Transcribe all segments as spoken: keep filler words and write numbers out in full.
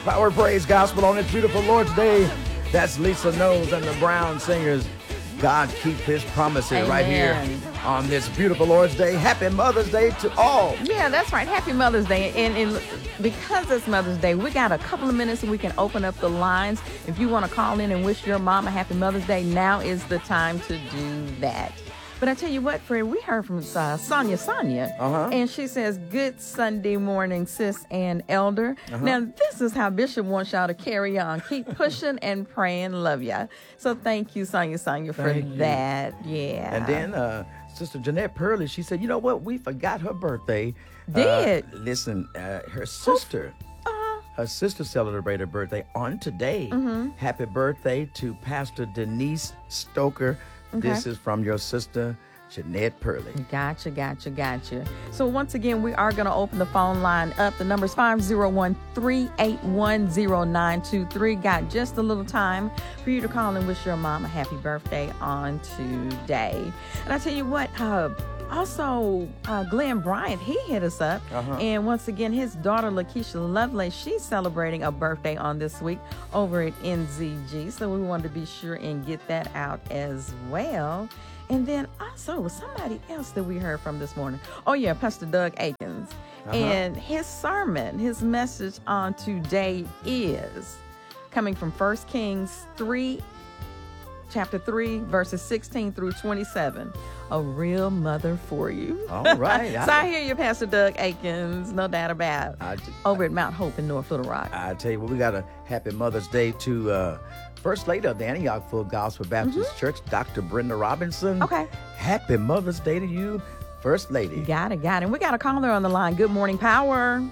Power Praise Gospel on this beautiful Lord's Day. That's Lisa Knowles and the Brown Singers. God keep his promises. Amen. Right here on this beautiful Lord's Day. Happy Mother's Day to all. Yeah, that's right. Happy Mother's Day. And, and because it's Mother's Day, we got a couple of minutes and we can open up the lines. If you want to call in and wish your mom a happy Mother's Day, now is the time to do that. But I tell you what, Fred, we heard from uh, Sonia Sonia, uh-huh. and she says, good Sunday morning, sis and elder. Uh-huh. Now, this is how Bishop wants y'all to carry on. Keep pushing and praying. Love ya. So thank you, Sonia Sonia, for Thank you. that. Yeah. And then uh, Sister Jeanette Purley, she said, you know what? We forgot her birthday. Did? Uh, listen, uh, her sister. Uh-huh. Her sister celebrated her birthday on today. Mm-hmm. Happy birthday to Pastor Denise Stoker. Okay. This is from your sister, Jeanette Purley. Gotcha, gotcha, gotcha. So once again, we are going to open the phone line up. The number is five oh one, three eight one, oh nine two three. Got just a little time for you to call and wish your mom a happy birthday on today. And I tell you what, uh, also, uh, Glenn Bryant, he hit us up. Uh-huh. And once again, his daughter, Lakeisha Lovelace, she's celebrating a birthday on this week over at N Z G. So we wanted to be sure and get that out as well. And then also somebody else that we heard from this morning. Oh, yeah, Pastor Doug Akins. Uh-huh. And his sermon, his message on today is coming from First Kings three, chapter three, verses sixteen through twenty-seven. A real mother for you. All right. So I, I hear you, Pastor Doug Akins, no doubt about it, I, over at Mount Hope in North Little Rock. I tell you what, we got a happy Mother's Day to uh, First Lady of the Antioch Full Gospel Baptist mm-hmm. Church, Doctor Brenda Robinson. Okay. Happy Mother's Day to you, First Lady. Got it, got it. We got a caller on the line. Good morning, Power.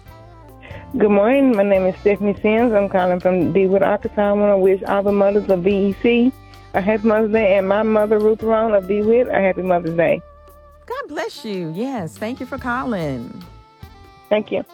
Good morning. My name is Stephanie Sims. I'm calling from DeWitt, Arkansas. I want to wish all the mothers of V E C a happy Mother's Day, and my mother, Ruth Roan of DeWitt, a happy Mother's Day. God bless you. Yes, thank you for calling. Thank you.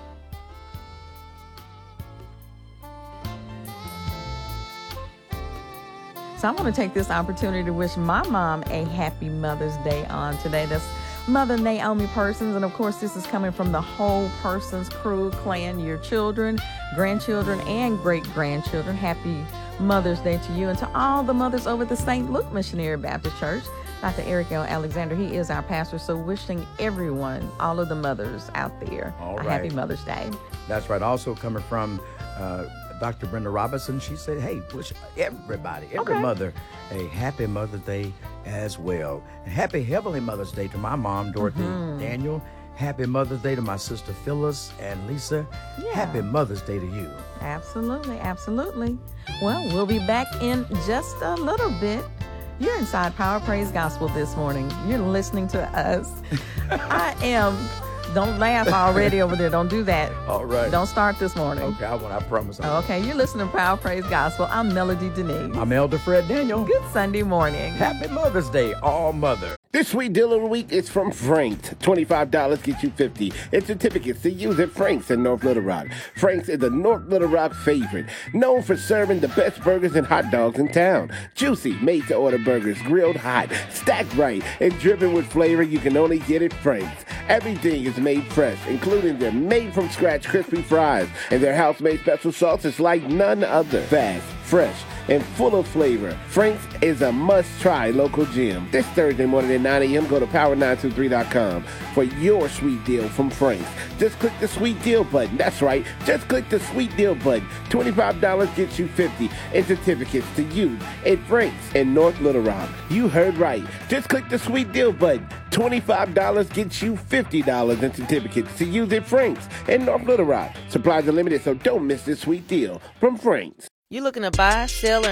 So I want to take this opportunity to wish my mom a happy Mother's Day on today. That's Mother Naomi Persons. And of course, this is coming from the whole Persons crew, clan, your children, grandchildren, and great-grandchildren. Happy Mother's Day to you and to all the mothers over at the Saint Luke Missionary Baptist Church. Doctor Eric L. Alexander, he is our pastor, so wishing everyone, all of the mothers out there, all a right. happy Mother's Day. That's right. Also coming from uh, Doctor Brenda Robinson, she said, hey, wish everybody, every okay. mother, a happy Mother's Day as well. And happy Heavenly Mother's Day to my mom, Dorothy mm-hmm. Daniel. Happy Mother's Day to my sister Phyllis and Lisa. Yeah. Happy Mother's Day to you. Absolutely, absolutely. Well, we'll be back in just a little bit. You're inside Power Praise Gospel this morning. You're listening to us. I am. Don't laugh already over there. Don't do that. All right. Don't start this morning. Okay, I, I promise. I okay, you're listening to Power Praise Gospel. I'm Melody Denise. I'm Elder Fred Daniel. Good Sunday morning. Happy Mother's Day, all mother. This sweet deal of the week is from Frank's. twenty-five dollars gets you fifty dollars. It's certificates to use at Frank's in North Little Rock. Frank's is a North Little Rock favorite, known for serving the best burgers and hot dogs in town. Juicy, made-to-order burgers, grilled hot, stacked right, and dripping with flavor you can only get at Frank's. Everything is made fresh, including their made-from-scratch crispy fries, and their house-made special sauce is like none other. Fast, fresh, and full of flavor. Frank's is a must-try local gym. This Thursday morning at nine a.m., go to power nine two three dot com for your sweet deal from Frank's. Just click the sweet deal button. That's right. Just click the sweet deal button. twenty-five dollars gets you fifty dollars and certificates to use at Frank's in North Little Rock. You heard right. Just click the sweet deal button. twenty-five dollars gets you fifty dollars in certificates to use at Frank's in North Little Rock. Supplies are limited, so don't miss this sweet deal from Frank's. You looking to buy, sell, or